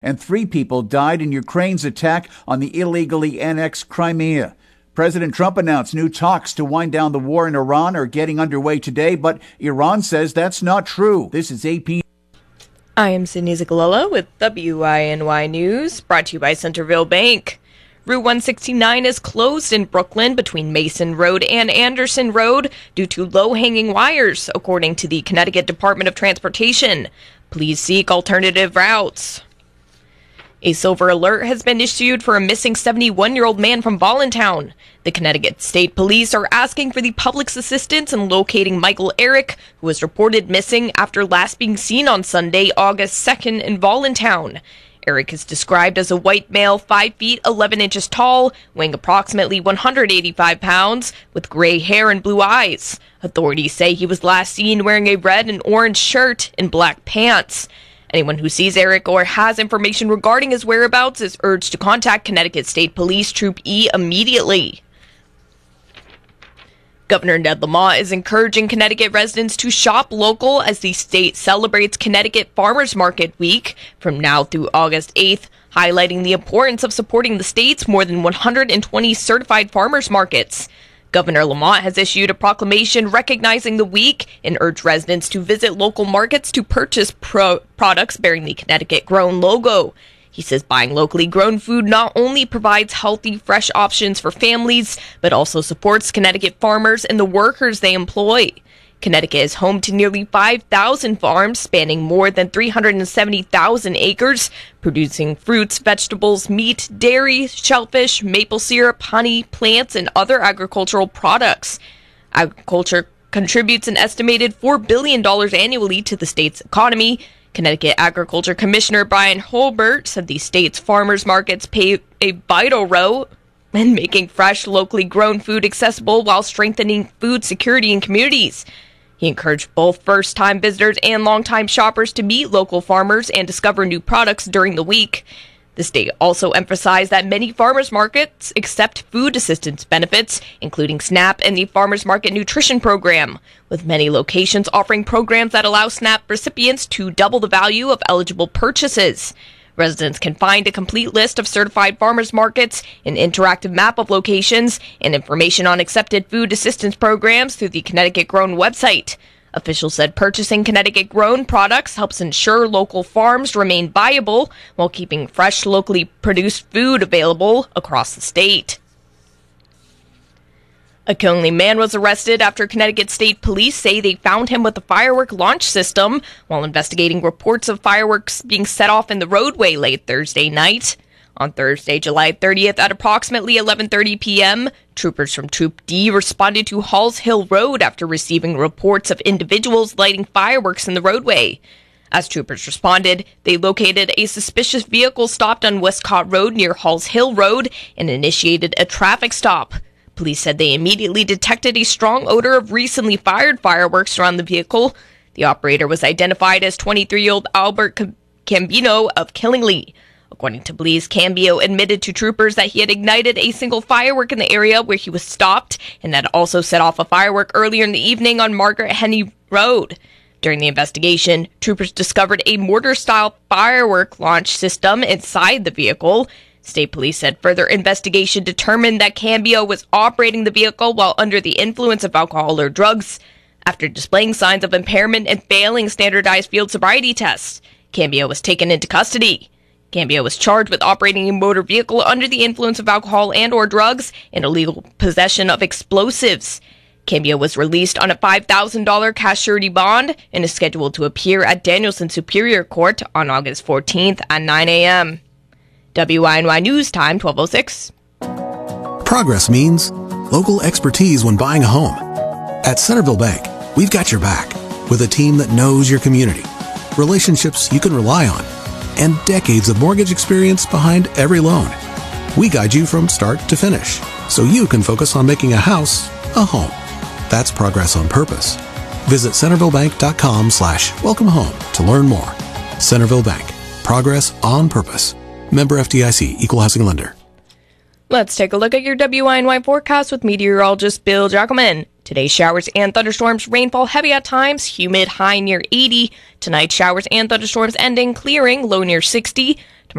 and 3 people died in Ukraine's attack on the illegally annexed Crimea. President Trump announced new talks to wind down the war in Iran are getting underway today, but Iran says that's not true. This is AP. I am Sydney Zagalolo with WINY News, brought to you by Centerville Bank. Route 169 is closed in Brooklyn between Mason Road and Anderson Road due to low-hanging wires, according to the Connecticut Department of Transportation. Please seek alternative routes. A silver alert has been issued for a missing 71-year-old man from Voluntown. The Connecticut State Police are asking for the public's assistance in locating Michael Eric, who was reported missing after last being seen on Sunday, August 2nd in Voluntown. Eric is described as a white male, 5 feet 11 inches tall, weighing approximately 185 pounds, with gray hair and blue eyes. Authorities say he was last seen wearing a red and orange shirt and black pants. Anyone who sees Eric or has information regarding his whereabouts is urged to contact Connecticut State Police Troop E immediately. Governor Ned Lamont is encouraging Connecticut residents to shop local as the state celebrates Connecticut Farmers Market Week from now through August 8th, highlighting the importance of supporting the state's more than 120 certified farmers markets. Governor Lamont has issued a proclamation recognizing the week and urged residents to visit local markets to purchase products bearing the Connecticut Grown logo. He says buying locally grown food not only provides healthy, fresh options for families, but also supports Connecticut farmers and the workers they employ. Connecticut is home to nearly 5,000 farms spanning more than 370,000 acres, producing fruits, vegetables, meat, dairy, shellfish, maple syrup, honey, plants, and other agricultural products. Agriculture contributes an estimated $4 billion annually to the state's economy. Connecticut Agriculture Commissioner Brian Holbert said the state's farmers markets play a vital role in making fresh, locally grown food accessible while strengthening food security in communities. He encouraged both first-time visitors and long-time shoppers to meet local farmers and discover new products during the week. The state also emphasized that many farmers markets accept food assistance benefits, including SNAP and the Farmers Market Nutrition Program, with many locations offering programs that allow SNAP recipients to double the value of eligible purchases. Residents can find a complete list of certified farmers markets, an interactive map of locations, and information on accepted food assistance programs through the Connecticut Grown website. Officials said purchasing Connecticut Grown products helps ensure local farms remain viable while keeping fresh, locally produced food available across the state. A Coney man was arrested after Connecticut State Police say they found him with a firework launch system while investigating reports of fireworks being set off in the roadway late Thursday night. On Thursday, July 30th at approximately 11:30 p.m., troopers from Troop D responded to Halls Hill Road after receiving reports of individuals lighting fireworks in the roadway. As troopers responded, they located a suspicious vehicle stopped on Westcott Road near Halls Hill Road and initiated a traffic stop. Police said they immediately detected a strong odor of recently fired fireworks around the vehicle. The operator was identified as 23-year-old Albert Cambino of Killingly. According to police, Cambio admitted to troopers that he had ignited a single firework in the area where he was stopped and had also set off a firework earlier in the evening on Margaret Henry Road. During the investigation, troopers discovered a mortar-style firework launch system inside the vehicle. State police said further investigation determined that Cambio was operating the vehicle while under the influence of alcohol or drugs. After displaying signs of impairment and failing standardized field sobriety tests, Cambio was taken into custody. Cambio was charged with operating a motor vehicle under the influence of alcohol and or drugs and illegal possession of explosives. Cambio was released on a $5,000 cash surety bond and is scheduled to appear at Danielson Superior Court on August 14th at 9 a.m. WINY News Time, 12:06. Progress means local expertise when buying a home. At Centerville Bank, we've got your back with a team that knows your community, relationships you can rely on, and decades of mortgage experience behind every loan. We guide you from start to finish so you can focus on making a house a home. That's progress on purpose. Visit centervillebank.com/welcome home to learn more. Centerville Bank. Progress on purpose. Member FDIC, Equal Housing Lender. Let's take a look at your WINY forecast with meteorologist Bill Jackelman. Today, showers and thunderstorms, rainfall heavy at times, humid high near 80. Tonight, showers and thunderstorms ending, clearing, low near 60.